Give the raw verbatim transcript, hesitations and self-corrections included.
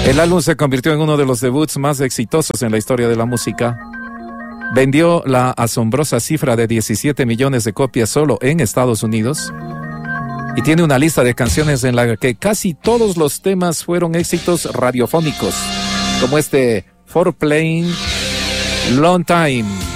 El álbum se convirtió en uno de los debuts más exitosos en la historia de la música. Vendió la asombrosa cifra de diecisiete millones de copias solo en Estados Unidos. Y tiene una lista de canciones en la que casi todos los temas fueron éxitos radiofónicos, como este For Playing Long Time.